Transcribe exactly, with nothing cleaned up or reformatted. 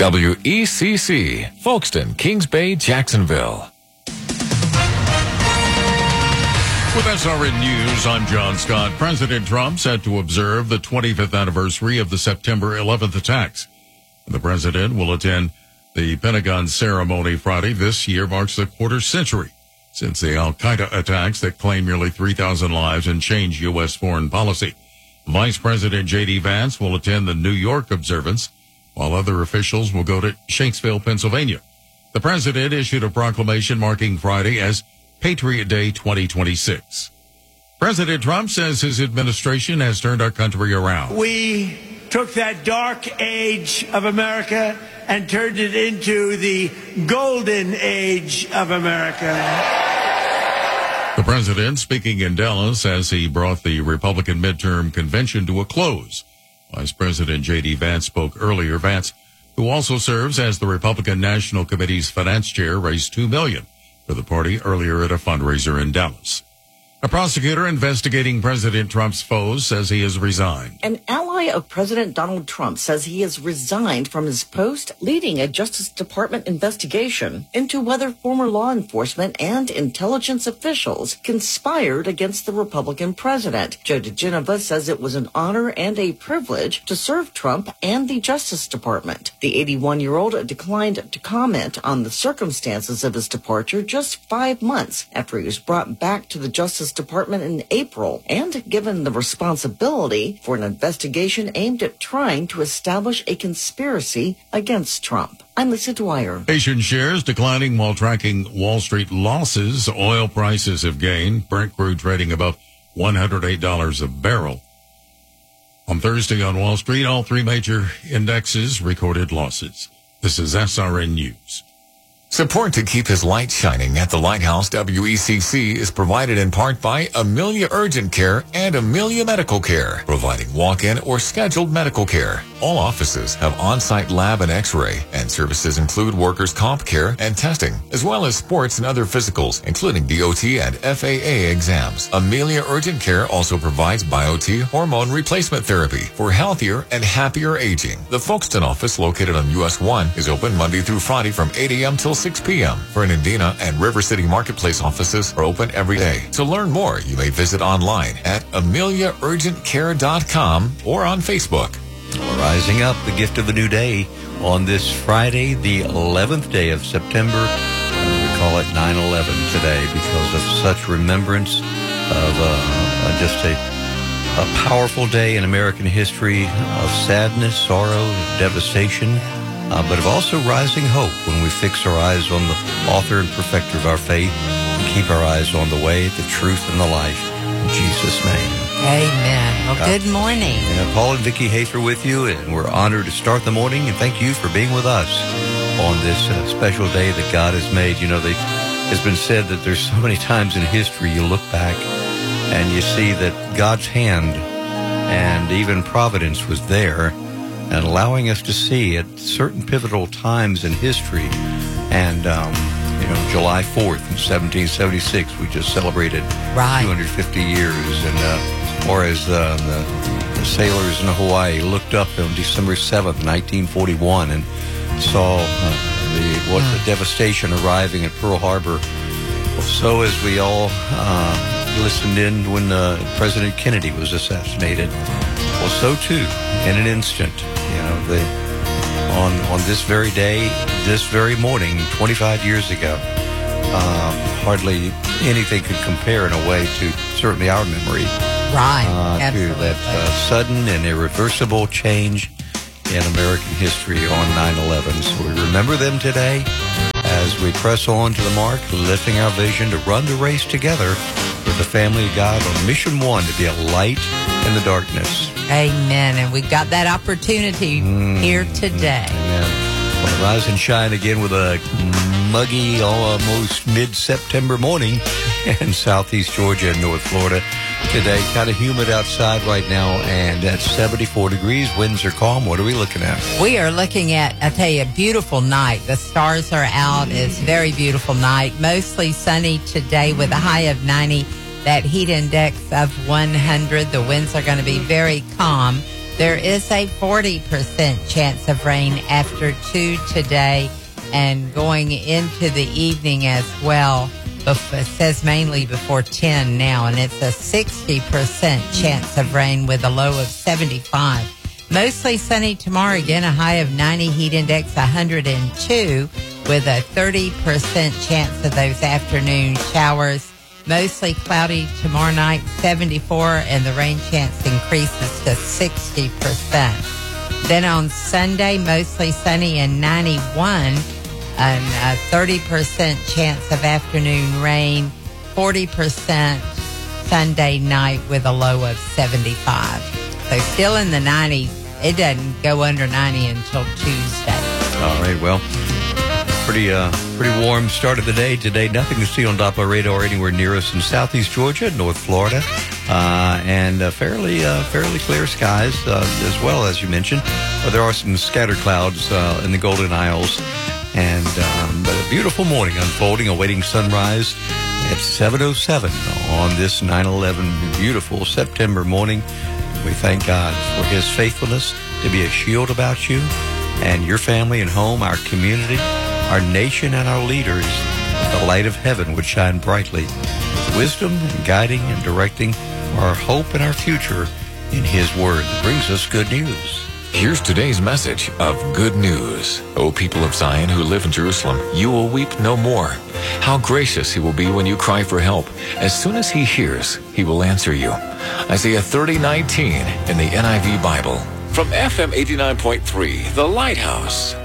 W E C C, Folkestone, Kings Bay, Jacksonville. With S R N News, I'm John Scott. President Trump set to observe the twenty-fifth anniversary of the September eleventh attacks. The president will attend the Pentagon ceremony Friday. This year marks a quarter century since the al-Qaeda attacks that claimed nearly three thousand lives and changed U S foreign policy. Vice President J D. Vance will attend the New York observance, while other officials will go to Shanksville, Pennsylvania. The president issued a proclamation marking Friday as Patriot Day twenty twenty-six. President Trump says his administration has turned our country around. We took that dark age of America and turned it into the golden age of America. The president, speaking in Dallas as he brought the Republican midterm convention to a close. Vice President J D. Vance spoke earlier. Vance, who also serves as the Republican National Committee's finance chair, raised two million dollars for the party earlier at a fundraiser in Dallas. A prosecutor investigating President Trump's foes says he has resigned. An ally of President Donald Trump says he has resigned from his post leading a Justice Department investigation into whether former law enforcement and intelligence officials conspired against the Republican president. Joe DeGenova says it was an honor and a privilege to serve Trump and the Justice Department. The eighty-one-year-old declined to comment on the circumstances of his departure just five months after he was brought back to the Justice Department in April and given the responsibility for an investigation aimed at trying to establish a conspiracy against Trump. I'm Lisa Dwyer. Asian shares declining while tracking Wall Street losses. Oil prices have gained. Brent crude trading above one hundred eight dollars a barrel. On Thursday on Wall Street, all three major indexes recorded losses. This is S R N News. Support to keep his light shining at the Lighthouse W E C C is provided in part by Amelia Urgent Care and Amelia Medical Care, providing walk-in or scheduled medical care. All offices have on-site lab and x-ray, and services include workers' comp care and testing, as well as sports and other physicals, including D O T and F A A exams. Amelia Urgent Care also provides Bio-T hormone replacement therapy for healthier and happier aging. The Folkestone office, located on U S one, is open Monday through Friday from eight a.m. till six p.m. Fernandina and River City Marketplace offices are open every day. To learn more, you may visit online at amelia urgent care dot com or on Facebook. Rising up, the gift of a new day on this Friday, the eleventh day of September. We call it nine eleven today because of such remembrance of uh, just a, a powerful day in American history of sadness, sorrow, devastation. Uh, but of also rising hope when we fix our eyes on the author and perfecter of our faith and keep our eyes on the way, the truth, and the life. In Jesus' name. Amen. Well, good morning. Uh, Paul and Vicki Hafer with you, and we're honored to start the morning, and thank you for being with us on this uh, special day that God has made. You know, they, it's been said that there's so many times in history you look back and you see that God's hand and even providence was there, and allowing us to see at certain pivotal times in history. And, um, you know, July fourth in seventeen seventy-six, we just celebrated right. two hundred fifty years. And, uh, or as uh, the, the sailors in Hawaii looked up on December seventh, nineteen forty-one, and saw uh, the, what the devastation arriving at Pearl Harbor. So as we all uh, listened in when uh, President Kennedy was assassinated, well, so too, in an instant, you know, the, on on this very day, this very morning, twenty-five years ago, um, hardly anything could compare in a way to certainly our memory. Right, uh, to that uh, sudden and irreversible change in American history on nine eleven. So we remember them today as we press on to the mark, lifting our vision to run the race together with the family of God on mission one, to be a light in the darkness. Amen. And we've got that opportunity mm. here today. Amen. Well, rise and shine again with a muggy, almost mid-September morning in southeast Georgia and North Florida. Today, kind of humid outside right now, and at seventy-four degrees, winds are calm. What are we looking at? We are looking at, I tell you, a beautiful night. The stars are out. It's a very beautiful night. Mostly sunny today with a high of ninety. That heat index of one hundred. The winds are going to be very calm. There is a forty percent chance of rain after two today and going into the evening as well. It says mainly before ten now, and it's a sixty percent chance of rain with a low of seventy-five. Mostly sunny tomorrow, again a high of ninety, heat index one hundred two, with a thirty percent chance of those afternoon showers. Mostly cloudy tomorrow night, seventy-four, and the rain chance increases to sixty percent. Then on Sunday, mostly sunny and ninety-one, and a thirty percent chance of afternoon rain, forty percent Sunday night with a low of seventy-five. So still in the nineties. It doesn't go under ninety until Tuesday. All right, well, pretty uh, pretty warm start of the day today. Nothing to see on Doppler radar anywhere near us in southeast Georgia, North Florida, uh, and uh, fairly uh, fairly clear skies uh, as well, as you mentioned. But there are some scattered clouds uh, in the Golden Isles, and um, but a beautiful morning unfolding, awaiting sunrise at seven oh seven on this nine eleven beautiful September morning. We thank God for his faithfulness to be a shield about you and your family and home, our community, our nation, and our leaders. The light of heaven would shine brightly with wisdom and guiding and directing our hope and our future in his word that brings us good news. Here's today's message of good news. O people of Zion who live in Jerusalem, you will weep no more. How gracious he will be when you cry for help. As soon as he hears, he will answer you. Isaiah thirty nineteen in the N I V Bible. From F M eighty-nine point three, The Lighthouse.